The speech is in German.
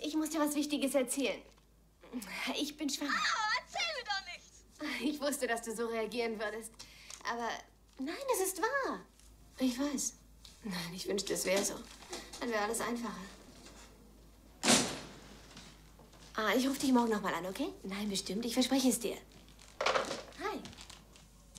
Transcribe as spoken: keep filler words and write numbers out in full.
ich muss dir was Wichtiges erzählen. Ich bin schwanger. Oh, erzähl mir doch nichts. Ich wusste, dass du so reagieren würdest. Aber nein, es ist wahr. Ich weiß. Nein, ich wünschte, es wäre so. Dann wäre alles einfacher. Ah, ich rufe dich morgen noch mal an, okay? Nein, bestimmt. Ich verspreche es dir.